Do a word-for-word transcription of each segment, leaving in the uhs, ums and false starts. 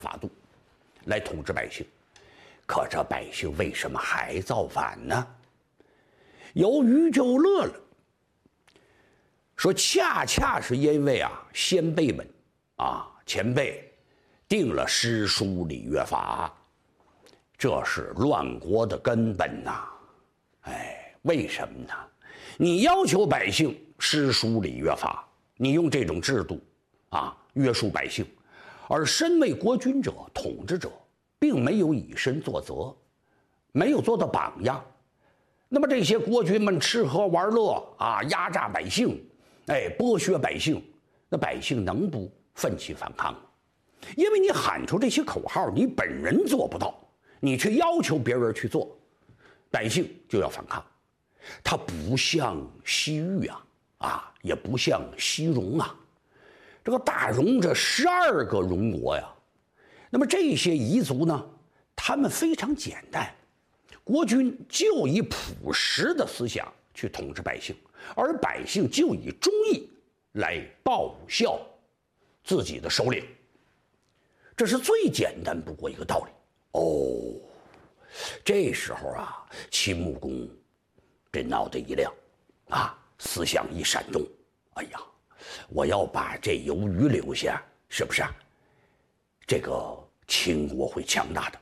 法度来统治百姓。可这百姓为什么还造反呢？由于就乐了，说恰恰是因为啊，先辈们啊前辈定了诗书礼乐法，这是乱国的根本呐。哎，为什么呢？你要求百姓诗书礼乐法，你用这种制度啊约束百姓，而身为国君者、统治者，并没有以身作则，没有做到榜样。那么这些国君们吃喝玩乐啊，压榨百姓，哎，剥削百姓，那百姓能不奋起反抗吗？因为你喊出这些口号，你本人做不到，你却要求别人去做，百姓就要反抗。它不像西域啊，啊，也不像西戎啊，这个大戎这十二个戎国呀，那么这些彝族呢，他们非常简单，国君就以朴实的思想去统治百姓，而百姓就以忠义来报效自己的首领，这是最简单不过一个道理。哦，这时候啊，秦穆公这脑袋一亮，啊，思想一闪动，哎呀，我要把这由于留下，是不是啊？这个秦国会强大的，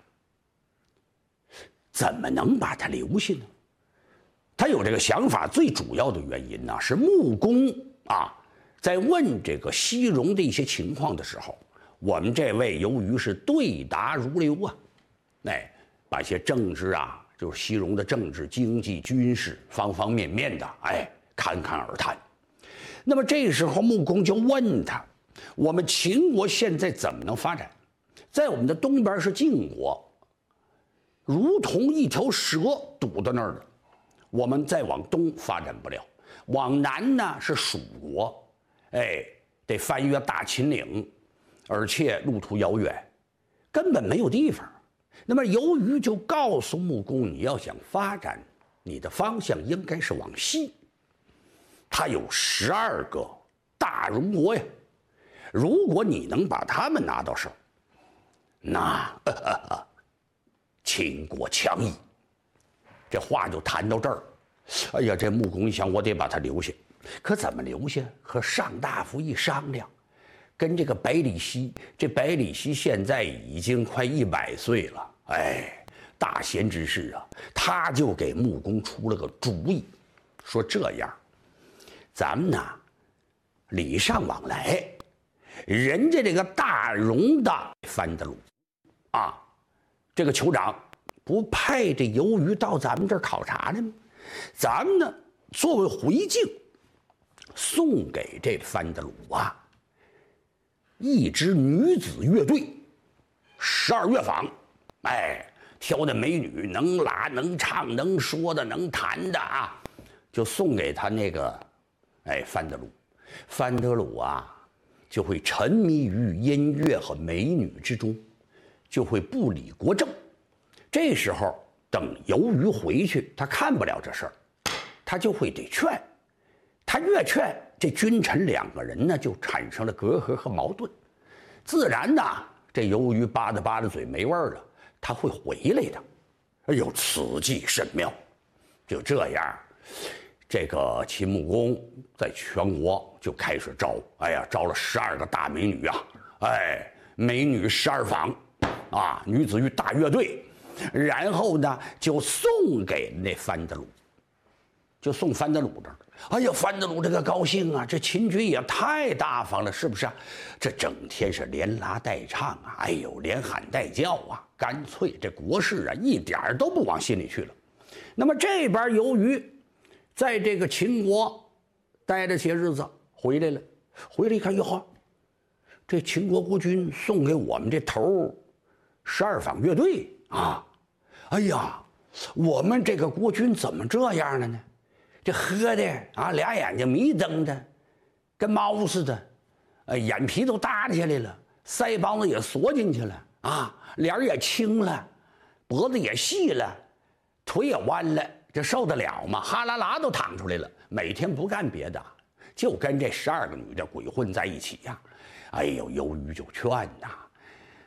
怎么能把他留下呢？他有这个想法，最主要的原因呢，是穆公啊，在问这个西戎的一些情况的时候，我们这位由于是对答如流啊，哎，把一些政治啊，就是西戎的政治、经济、军事方方面面的，哎，侃侃而谈。那么这时候穆公就问他，我们秦国现在怎么能发展？在我们的东边是晋国，如同一条蛇堵在那儿的，我们再往东发展不了。往南呢是蜀国，哎，得翻越大秦岭，而且路途遥远，根本没有地方。那么由于就告诉穆公，你要想发展，你的方向应该是往西。他有十二个大戎国呀，如果你能把他们拿到手，那呵呵呵秦国强矣。这话就谈到这儿。哎呀，这穆公一想，我得把他留下，可怎么留下？和上大夫一商量，跟这个百里奚，这百里奚现在已经快一百岁了，哎，大贤之士啊，他就给穆公出了个主意，说这样，咱们呢礼尚往来，人家这个大戎的范德鲁啊，这个酋长不派这由于到咱们这儿考察来吗？咱们呢作为回敬，送给这范德鲁啊一支女子乐队，十二乐坊，哎，挑的美女，能拉能唱能说的能弹的啊，就送给他那个哎范德鲁。范德鲁啊就会沉迷于音乐和美女之中，就会不理国政。这时候等由于回去，他看不了这事儿，他就会得劝，他越劝，这君臣两个人呢就产生了隔阂和矛盾，自然呢这由于吧嗒吧嗒嘴没味儿了，他会回来的。哎呦，此计甚妙！就这样，这个秦穆公在全国就开始招，哎呀，招了十二个大美女啊，哎，美女十二坊啊，女子乐大乐队，然后呢就送给那范德鲁，就送范德鲁这儿。哎呀，范德鲁这个高兴啊，这秦军也太大方了，是不是啊？这整天是连拉带唱啊，哎呦，连喊带叫啊，干脆这国事啊一点儿都不往心里去了。那么这边由于在这个秦国待了些日子，回来了，回来一看，哟呵，这秦国国君送给我们这头十二坊乐队啊，哎呀，我们这个国君怎么这样了呢？这喝的啊，俩眼睛迷瞪的，跟猫似的，呃，眼皮都耷下来了，腮帮子也缩进去了啊，脸也青了，脖子也细了，腿也弯了，这受得了吗？哈啦啦都淌出来了，每天不干别的，就跟这十二个女的鬼混在一起呀、啊。哎呦，由于就劝呐、啊。